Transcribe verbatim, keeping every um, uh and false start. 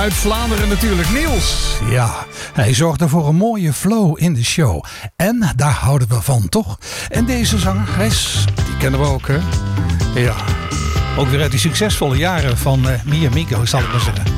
uit Vlaanderen natuurlijk, Niels. Ja, hij zorgde voor een mooie flow in de show. En daar houden we van, toch? En deze zangeres, die kennen we ook, hè? Ja, ook weer uit die succesvolle jaren van uh, Mia Mico, zal ik maar zeggen.